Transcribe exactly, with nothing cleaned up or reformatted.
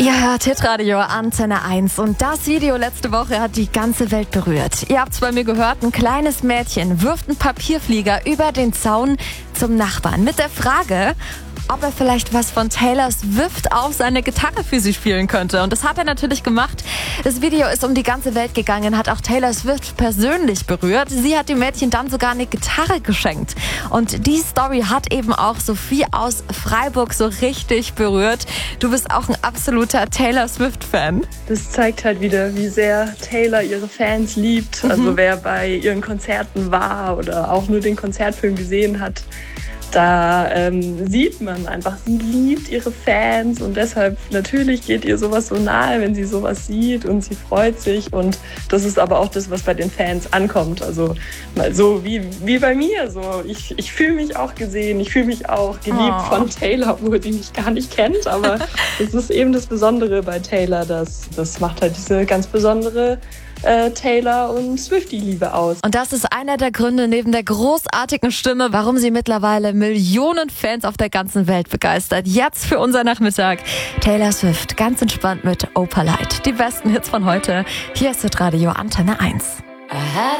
Ihr hört Hitradio Antenne eins und das Video letzte Woche hat die ganze Welt berührt. Ihr habt es bei mir gehört, ein kleines Mädchen wirft einen Papierflieger über den Zaun zum Nachbarn mit der Frage, ob er vielleicht was von Taylor Swift auf seine Gitarre für sie spielen könnte. Und das hat er natürlich gemacht. Das Video ist um die ganze Welt gegangen, hat auch Taylor Swift persönlich berührt. Sie hat dem Mädchen dann sogar eine Gitarre geschenkt. Und die Story hat eben auch Sophie aus Freiburg so richtig berührt. Du bist auch ein absoluter Taylor Swift-Fan. Das zeigt halt wieder, wie sehr Taylor ihre Fans liebt. Also mhm. wer bei ihren Konzerten war oder auch nur den Konzertfilm gesehen hat, da ähm, sieht man einfach, sie liebt ihre Fans und deshalb natürlich geht ihr sowas so nahe, wenn sie sowas sieht und sie freut sich und das ist aber auch das, was bei den Fans ankommt. Also mal so wie, wie bei mir. So. Ich, ich fühle mich auch gesehen, ich fühle mich auch geliebt Oh. von Taylor, obwohl die mich gar nicht kennt, aber das ist eben das Besondere bei Taylor, das, das macht halt diese ganz besondere Äh, Taylor und Swiftie-Liebe aus. Und das ist einer der Gründe neben der großartigen Stimme, warum sie mittlerweile Millionen Fans auf der ganzen Welt begeistert. Jetzt für unser Nachmittag Taylor Swift, ganz entspannt mit Opalite. Die besten Hits von heute. Hier ist Hitradio Antenne eins.